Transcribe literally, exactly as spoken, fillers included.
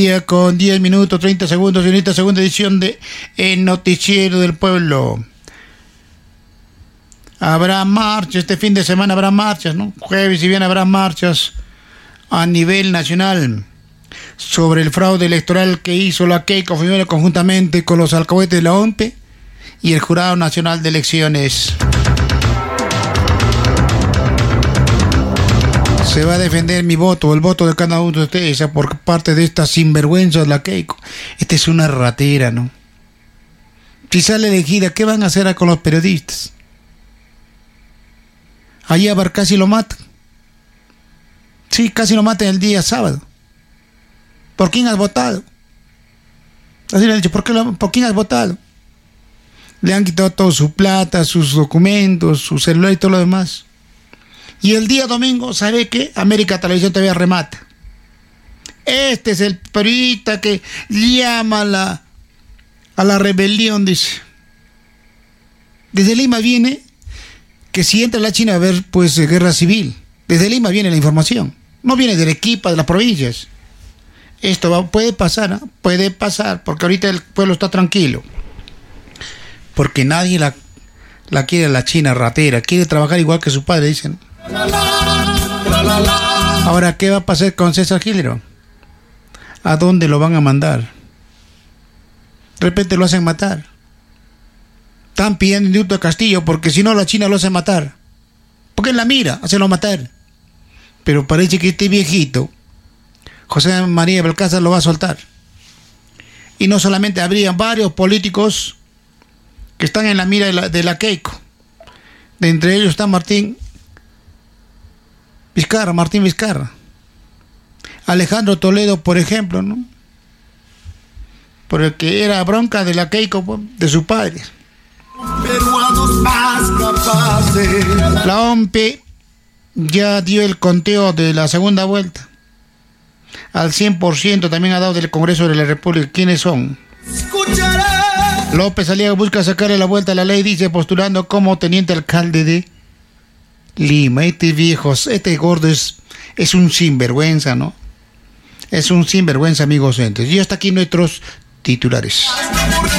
Con diez minutos, treinta segundos, en esta segunda edición de El Noticiero del Pueblo. Habrá marchas, este fin de semana habrá marchas, ¿no? Jueves y viernes habrá marchas a nivel nacional sobre el fraude electoral que hizo la Keiko Fujimori conjuntamente con los alcahuetes de la O M P E y el Jurado Nacional de Elecciones. Se va a defender mi voto, el voto de cada uno de ustedes por parte de esta sinvergüenza de la Keiko. Esta es una ratera, ¿no? Si sale elegida, ¿qué van a hacer con los periodistas? Allí a Bar casi lo matan. Sí, casi lo matan el día sábado. ¿Por quién has votado? Así le han dicho, ¿por, qué lo, ¿por quién has votado? Le han quitado toda su plata, sus documentos, su celular y todo lo demás. Y el día domingo, ¿sabe qué? América Televisión todavía remata. Este es el periodista que llama a la, a la rebelión, dice. Desde Lima viene que si entra la China va a haber, pues, guerra civil. Desde Lima viene la información. No viene de Arequipa, de las provincias. Esto va, puede pasar, ¿no? Puede pasar, porque ahorita el pueblo está tranquilo. Porque nadie la, la quiere la China ratera. Quiere trabajar igual que su padre, dicen. Ahora, ¿qué va a pasar con César Gilero? ¿A dónde lo van a mandar? De repente lo hacen matar. Están pidiendo indulto a Castillo porque si no la China lo hace matar. Porque él la mira, hacerlo matar. Pero parece que este viejito, José María Balcázar, lo va a soltar. Y no solamente, habría varios políticos que están en la mira de la, de la Keiko. De entre ellos está Martín Vizcarra, Martín Vizcarra. Alejandro Toledo, por ejemplo, ¿no? Porque era bronca de la Keiko, de su padre. La O M P E ya dio el conteo de la segunda vuelta. Al cien por ciento también ha dado del Congreso de la República. ¿Quiénes son? López Aliaga busca sacarle la vuelta a la ley, dice, postulando como teniente alcalde de Lima. Este viejo, este gordo es, es un sinvergüenza, ¿no? Es un sinvergüenza, amigos oyentes. Y hasta aquí nuestros titulares.